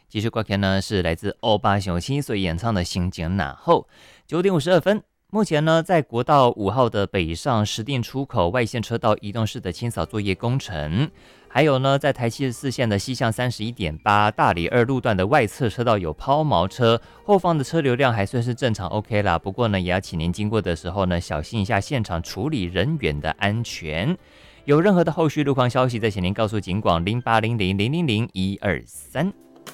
继续歌曲呢是来自欧巴熊七所演唱的《心情哪后》。9点52分，目前呢在国道5号的北上石碇出口外线车道移动式的清扫作业工程，还有呢在台74线的西向31.8大里2路段的外侧车道有抛锚车，后方的车流量还算是正常 OK 啦，不过呢也要请您经过的时候呢小心一下现场处理人员的安全。有任何的后续路况消息，再请您告诉警广0800000123。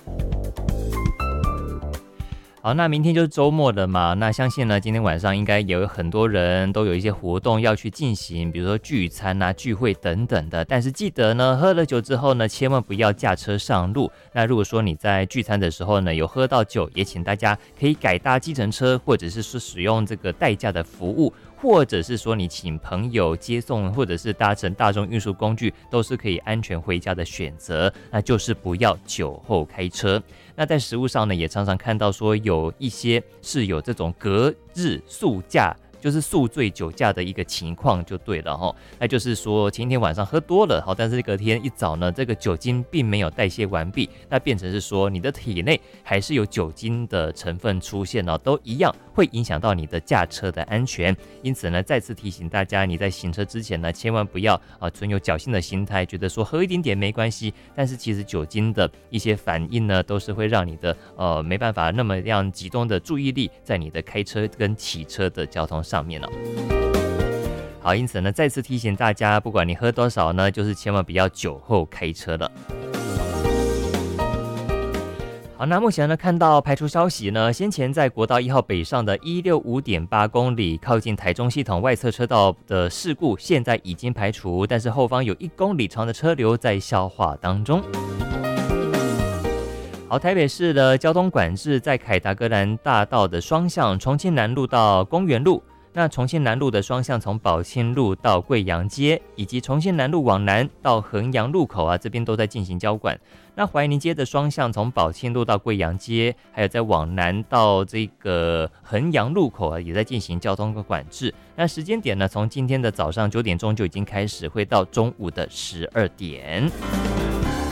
好，那明天就是周末了嘛，那相信呢今天晚上应该也有很多人都有一些活动要去进行，比如说聚餐啊、聚会等等的，但是记得呢喝了酒之后呢千万不要驾车上路。那如果说你在聚餐的时候呢有喝到酒，也请大家可以改搭计程车，或者是说使用这个代驾的服务，或者是说你请朋友接送，或者是搭乘大众运输工具，都是可以安全回家的选择。那就是不要酒后开车。那在实务上呢，也常常看到说有一些是有这种隔日宿驾，就是宿醉酒驾的一个情况就对了齁。那就是说前一天晚上喝多了，但是隔天一早呢，这个酒精并没有代谢完毕，那变成是说你的体内还是有酒精的成分出现哦，都一样会影响到你的驾车的安全。因此呢，再次提醒大家，你在行车之前呢，千万不要存有侥幸的心态，觉得说喝一点点没关系。但是其实酒精的一些反应呢，都是会让你的没办法那么样集中的注意力在你的开车跟骑车的交通上面了。好，因此呢，再次提醒大家，不管你喝多少呢，就是千万不要酒后开车了。好，那目前呢看到排除消息呢，先前在国道1号北上的165.8公里靠近台中系统外侧车道的事故，现在已经排除，但是后方有1公里长的车流在消化当中。好，台北市的交通管制在凯达格兰大道的双向，重庆南路到公园路。那重庆南路的双向从宝庆路到贵阳街，以及重庆南路往南到衡阳路口啊，这边都在进行交管。那怀宁街的双向从宝庆路到贵阳街，还有在往南到这个衡阳路口啊，也在进行交通管制。那时间点呢，从今天的早上9点钟就已经开始，会到中午的12点。